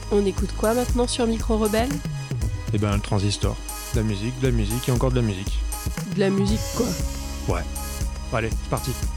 On écoute quoi maintenant sur Micro Rebelle? Eh ben le transistor. De la musique et encore de la musique. De la musique quoi. Ouais. Allez, c'est parti.